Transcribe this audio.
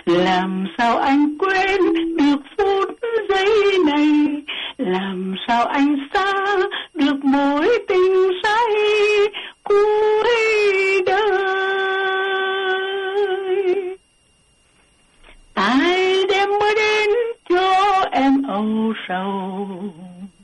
Làm sao anh quên được phút giây này, làm sao anh xa được mối tình say cuối đời. Ai đêm mới đến cho em âu sầu,